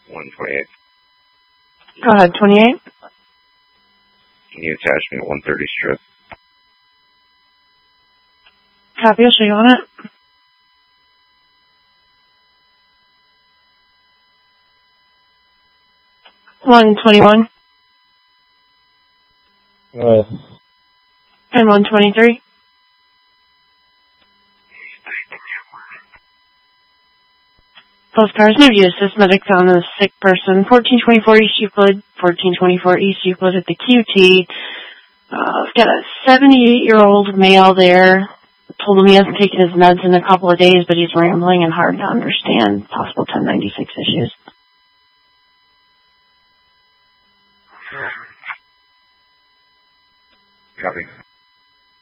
128. Go ahead, 28. Can you attach me at 130 strip? Copy, I'll show you on it. $121. And 123. Both cars need to assist medic found a sick person. 1424 East Euclid, 1424 East Euclid at the QT. We've got a 78-year-old male there. Told him he hasn't taken his meds in a couple of days, but he's rambling and hard to understand. Possible 1096 issues. Copy.